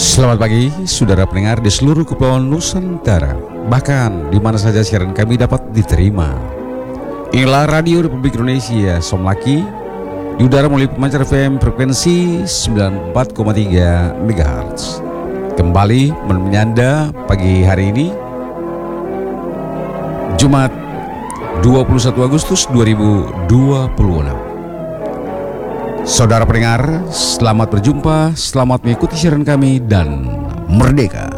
Selamat pagi, saudara pendengar di seluruh kepulauan Nusantara, bahkan di mana saja siaran kami dapat diterima. Inilah Radio Republik Indonesia, Somlaki, di udara melalui pemancar FM frekuensi 94,3 MHz. Kembali menemani Anda pagi hari ini, Jumat 21 Agustus 2026. Saudara pendengar, selamat berjumpa, selamat mengikuti siaran kami dan merdeka.